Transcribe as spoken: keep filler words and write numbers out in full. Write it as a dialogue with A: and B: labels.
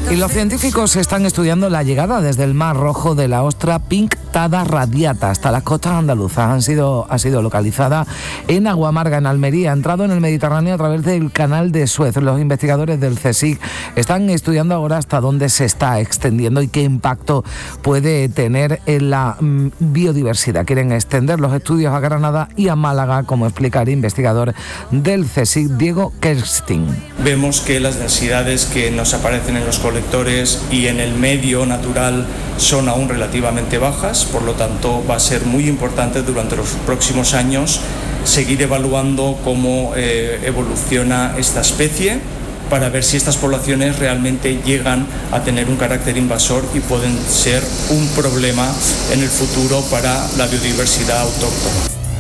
A: Y los científicos están estudiando la llegada desde el Mar Rojo de la ostra Pinctada radiata hasta las costas andaluzas. Han sido, ha sido localizada en Aguamarga, en Almería. Ha entrado en el Mediterráneo a través del canal de Suez. Los investigadores del CSIC están estudiando ahora hasta dónde se está extendiendo y qué impacto puede tener en la mm, biodiversidad. Quieren extender los estudios a Granada y a Málaga, como explica el investigador del CSIC, Diego Kerstin.
B: Vemos que las densidades que nos aparecen en los colectores y en el medio natural son aún relativamente bajas, por lo tanto va a ser muy importante durante los próximos años seguir evaluando cómo eh, evoluciona esta especie para ver si estas poblaciones realmente llegan a tener un carácter invasor y pueden ser un problema en el futuro para la biodiversidad autóctona.